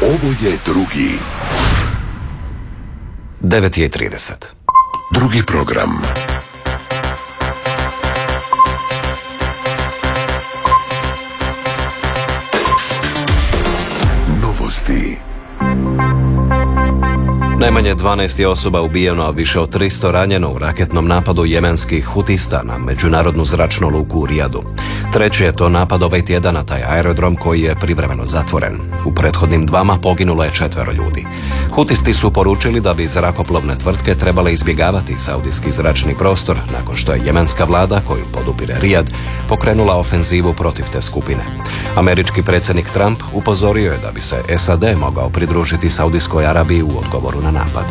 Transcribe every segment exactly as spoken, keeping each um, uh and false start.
Ovo je drugi. devet je i trideset. Drugi program. Novosti. Najmanje dvanaest je osoba ubijeno, a više od tristo ranjeno u raketnom napadu jemenskih hutista na međunarodnu zračnu luku u Rijadu. Treći je to napad ovaj tjedan na taj aerodrom koji je privremeno zatvoren. U prethodnim dvama poginulo je četvero ljudi. Hutisti su poručili da bi zrakoplovne tvrtke trebale izbjegavati saudijski zračni prostor nakon što je jemenska vlada, koju podupire Rijad, pokrenula ofenzivu protiv te skupine. Američki predsjednik Trump upozorio je da bi se S A D mogao pridružiti Saudijskoj Arabiji u odgovoru na napad.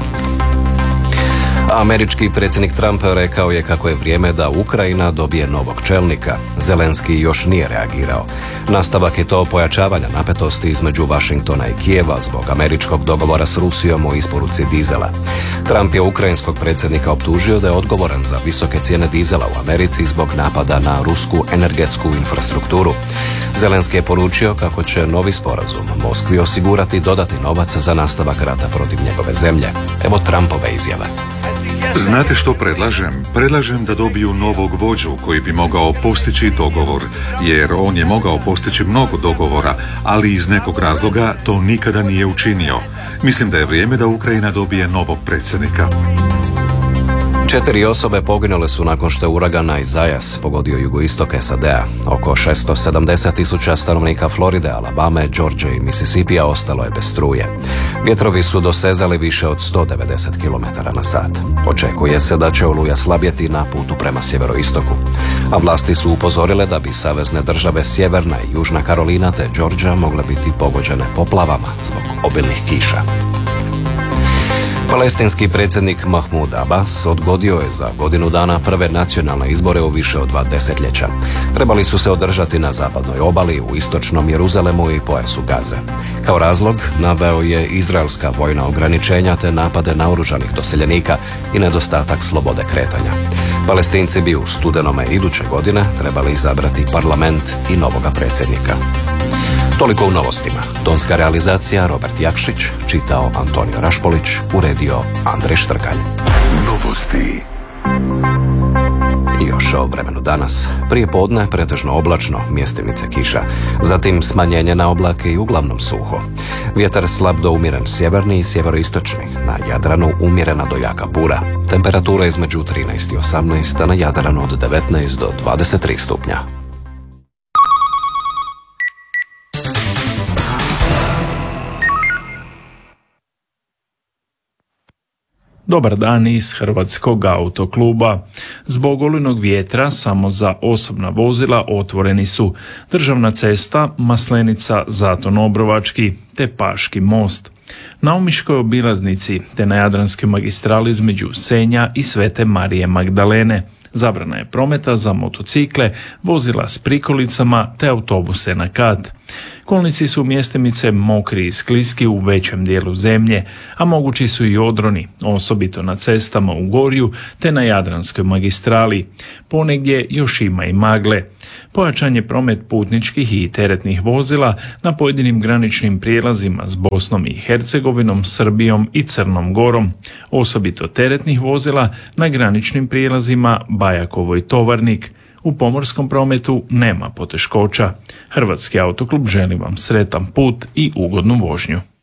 Američki predsjednik Trump rekao je kako je vrijeme da Ukrajina dobije novog čelnika. Zelenski još nije reagirao. Nastavak je to pojačavanja napetosti između Washingtona i Kijeva zbog američkog dogovora s Rusijom o isporuci dizela. Trump je ukrajinskog predsjednika optužio da je odgovoran za visoke cijene dizela u Americi zbog napada na rusku energetsku infrastrukturu. Zelenski je poručio kako će novi sporazum Moskvi osigurati dodatni novac za nastavak rata protiv njegove zemlje. Evo Trumpove izjave. Znate što predlažem? Predlažem da dobiju novog vođu koji bi mogao postići dogovor, jer on je mogao postići mnogo dogovora, ali iz nekog razloga to nikada nije učinio. Mislim da je vrijeme da Ukrajina dobije novog predsjednika. Četiri osobe poginule su nakon što je uragan Isaias pogodio jugoistok S A D-a. Oko šesto sedamdeset tisuća stanovnika Floride, Alabame, Georgije i Mississippija ostalo je bez struje. Vjetrovi su dosezali više od sto devedeset kilometara na sat. Očekuje se da će oluja slabjeti na putu prema sjeveroistoku. A vlasti su upozorile da bi savezne države Sjeverna i Južna Karolina te Georgia mogle biti pogođene poplavama zbog obilnih kiša. Palestinski predsjednik Mahmud Abbas odgodio je za godinu dana prve nacionalne izbore u više od dva desetljeća. Trebali su se održati na zapadnoj obali, u istočnom Jeruzalemu i pojasu Gaze. Kao razlog naveo je izraelska vojna ograničenja te napade naoružanih doseljenika i nedostatak slobode kretanja. Palestinci bi u studenome iduće godine trebali izabrati parlament i novoga predsjednika. Toliko u novostima. Tonska realizacija Robert Jakšić, čitao Antonio Rašpolić, uredio Andrej Štrkalj. Novosti. I još o vremenu danas. Prije podne pretežno oblačno, mjestimice kiša. Zatim smanjenje na oblake i uglavnom suho. Vjetar slab do umjeren sjeverni i sjeveroistočni. Na Jadranu umjerena do jaka bura. Temperatura između trinaest i osamnaest, a na Jadranu od devetnaest do dvadeset tri stupnja. Dobar dan iz Hrvatskog autokluba. Zbog olujnog vjetra samo za osobna vozila otvoreni su državna cesta Maslenica-Zaton Obrovački te Paški most. Na Omiškoj obilaznici te na Jadranskoj magistrali između Senja i Svete Marije Magdalene. Zabrana je prometa za motocikle, vozila s prikolicama te autobuse na kat. Kolnici su mjestimice mokri i skliski u većem dijelu zemlje, a mogući su i odroni, osobito na cestama u Gorju te na Jadranskoj magistrali. Ponegdje još ima i magle. Pojačan je promet putničkih i teretnih vozila na pojedinim graničnim prijelazima s Bosnom i Hercegovinom, Srbijom i Crnom Gorom, osobito teretnih vozila na graničnim prijelazima Bajakovo i Tovarnik. U pomorskom prometu nema poteškoća. Hrvatski autoklub želi vam sretan put i ugodnu vožnju.